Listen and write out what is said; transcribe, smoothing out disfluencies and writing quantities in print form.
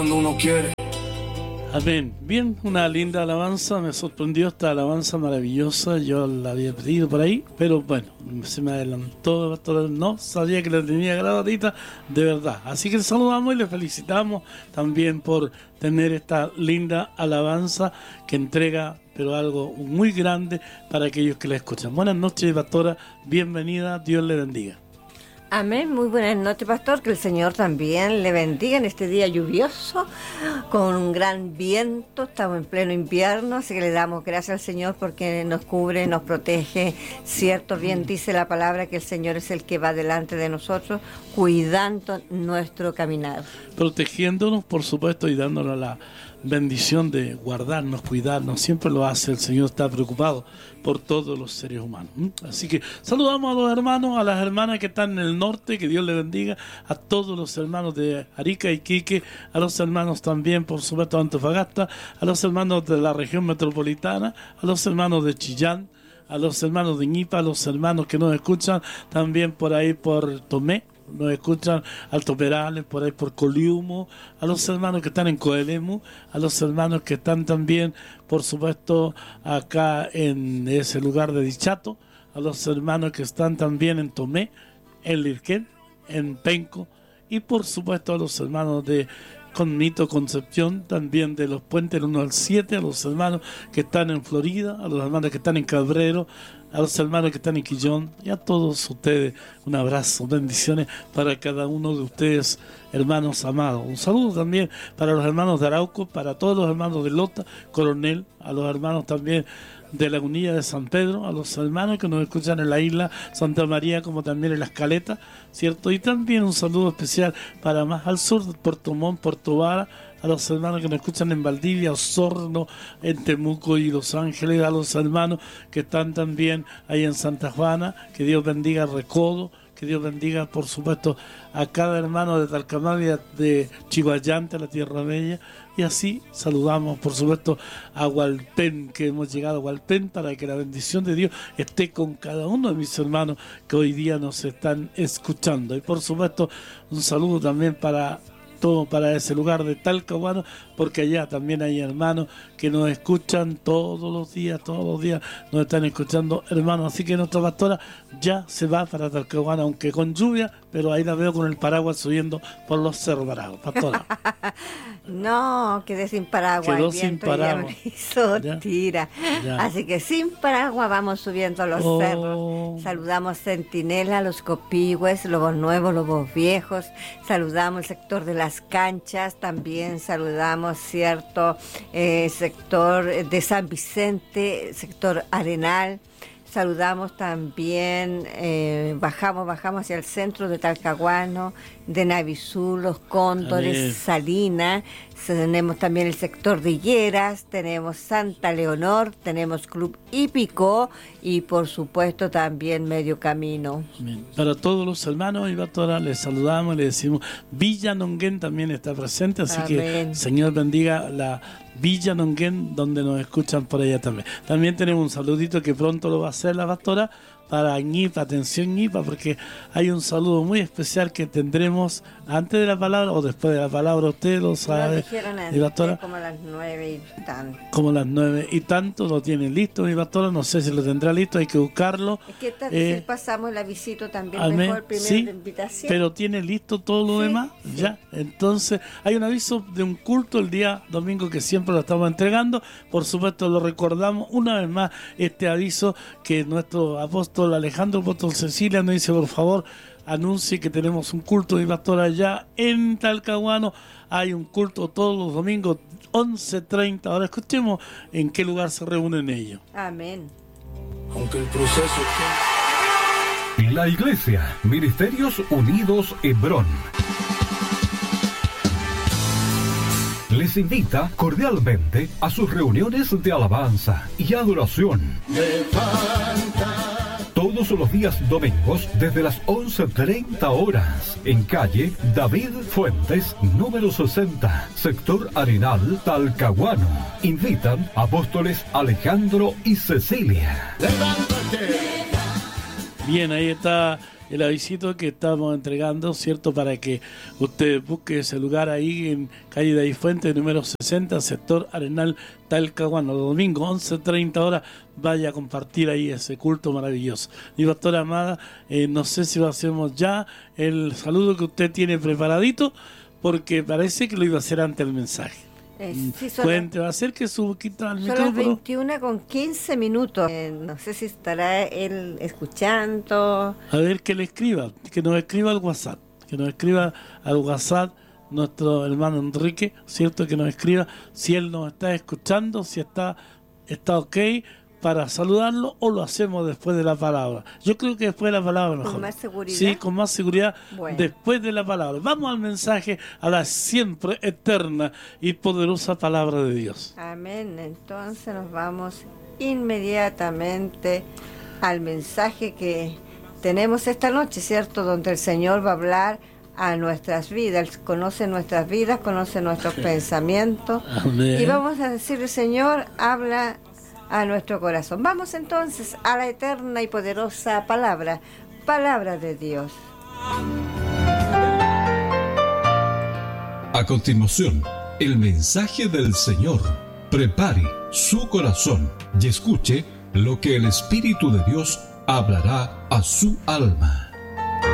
Cuando uno quiere. Amén. Bien, una linda alabanza. Me sorprendió esta alabanza maravillosa. Yo la había pedido por ahí, pero bueno, se me adelantó. No sabía que la tenía grabadita, de verdad. Así que le saludamos y le felicitamos también por tener esta linda alabanza que entrega, pero algo muy grande para aquellos que la escuchan. Buenas noches, pastora. Bienvenida. Dios le bendiga. Amén, muy buenas noches, pastor, que el Señor también le bendiga en este día lluvioso, con un gran viento. Estamos en pleno invierno, así que le damos gracias al Señor porque nos cubre, nos protege, cierto, bien dice la palabra que el Señor es el que va delante de nosotros, cuidando nuestro caminar. Protegiéndonos, por supuesto, y dándonos la bendición de guardarnos, cuidarnos. Siempre lo hace. El Señor está preocupado por todos los seres humanos. Así que saludamos a los hermanos, a las hermanas que están en el norte, que Dios les bendiga, a todos los hermanos de Arica y Iquique, a los hermanos también, por supuesto, de Antofagasta, a los hermanos de la región metropolitana, a los hermanos de Chillán, a los hermanos de Ñipa, a los hermanos que nos escuchan también por ahí por Tomé, nos escuchan Alto Perales, por ahí por Coliumo, a los hermanos que están en Coelemu, a los hermanos que están también, por supuesto, acá en ese lugar de Dichato, a los hermanos que están también en Tomé, en Lirquén, en Penco, y por supuesto a los hermanos de Conito, Concepción, también de los puentes del 1 al 7, a los hermanos que están en Florida, a los hermanos que están en Cabrero, a los hermanos que están en Quillón, y a todos ustedes un abrazo, bendiciones para cada uno de ustedes, hermanos amados. Un saludo también para los hermanos de Arauco, para todos los hermanos de Lota, Coronel, a los hermanos también de Lagunilla de San Pedro, a los hermanos que nos escuchan en la isla Santa María, como también en Las Caletas, ¿cierto? Y también un saludo especial para más al sur, de Puerto Montt, Puerto Vara, a los hermanos que nos escuchan en Valdivia, Osorno, en Temuco y Los Ángeles, a los hermanos que están también ahí en Santa Juana, que Dios bendiga Recodo, que Dios bendiga, por supuesto, a cada hermano de Talcahuano, de Chihuayante, la Tierra Bella, y así saludamos, por supuesto, a Hualpén, que hemos llegado a Hualpén, para que la bendición de Dios esté con cada uno de mis hermanos que hoy día nos están escuchando. Y por supuesto, un saludo también para ese lugar de Talcahuano, porque allá también hay hermanos que nos escuchan todos los días nos están escuchando, hermanos. Así que nuestra pastora ya se va para Talcahuano, aunque con lluvia, pero ahí la veo con el paraguas subiendo por los cerros bravos. Pastora. No, quedé sin paraguas. Quedó sin paraguas. Tira. Así que sin paraguas vamos subiendo los cerros. Saludamos Centinela, los Copihue, Lobos Nuevos, Lobos Viejos. Saludamos el sector de Las Canchas. También saludamos, cierto, sector de San Vicente, sector Arenal. Saludamos también, bajamos hacia el centro de Talcahuano, de Navisú, Los Cóndores, Amén. Salinas. Tenemos también el sector de Higueras, tenemos Santa Leonor, tenemos Club Hípico y por supuesto también Medio Camino. Amén. Para todos los hermanos y pastora les saludamos, les decimos Villa Nonguén también está presente, así Amén. Que Señor bendiga la Villa Nonguén, donde nos escuchan por allá también. También tenemos un saludito que pronto lo va a hacer la pastora para Ñipa, atención Ñipa, porque hay un saludo muy especial que tendremos antes de la palabra o después de la palabra, usted lo sabe. Lo dijeron antes, mi pastora, como las 9 y tanto. Como las 9 y tanto, lo tienen listo, mi pastora, no sé si lo tendrá listo, hay que buscarlo. ¿Qué tal si pasamos la visita también amén, mejor primero sí, de invitación? Pero tiene listo todo lo demás, sí. Ya. Entonces, hay un aviso de un culto el día domingo que siempre lo estamos entregando. Por supuesto, lo recordamos una vez más, este aviso que nuestro apóstol Alejandro Apóstol Cecilia nos dice, por favor, anuncie que tenemos un culto de pastor allá en Talcahuano. Hay un culto todos los domingos, 11:30. Ahora escuchemos en qué lugar se reúnen ellos. Amén. Aunque el proceso... La Iglesia Ministerios Unidos Hebrón les invita cordialmente a sus reuniones de alabanza y adoración. Todos los días domingos desde las 11:30 horas en calle David Fuentes, número 60, sector Arenal, Talcahuano. Invitan apóstoles Alejandro y Cecilia. Bien, ahí está el avisito que estamos entregando, ¿cierto? Para que usted busque ese lugar ahí en calle David Fuentes, número 60, sector Arenal, Talcahuano. Los domingos, 11:30 horas, vaya a compartir ahí ese culto maravilloso. Y pastora amada, no sé si lo hacemos ya, el saludo que usted tiene preparadito, porque parece que lo iba a hacer antes del mensaje. Sí, va a ser que su boquita al micrófono. Son las 21:15. No sé si estará él escuchando. A ver, que le escriba, que nos escriba al WhatsApp, nuestro hermano Enrique, ¿cierto? Que nos escriba si él nos está escuchando, si está ok para saludarlo, o lo hacemos después de la palabra. Yo creo que después de la palabra mejor. ¿Con más seguridad? Sí, con más seguridad, bueno. Después de la palabra. Vamos al mensaje, a la siempre eterna y poderosa palabra de Dios. Amén. Entonces nos vamos inmediatamente al mensaje que tenemos esta noche, ¿cierto? Donde el Señor va a hablar a nuestras vidas. Él conoce nuestras vidas, conoce nuestros pensamientos. Amén. Y vamos a decirle, Señor, habla a nuestro corazón. Vamos entonces a la eterna y poderosa palabra de Dios. A continuación, el mensaje del Señor. Prepare su corazón y escuche lo que el Espíritu de Dios hablará a su alma.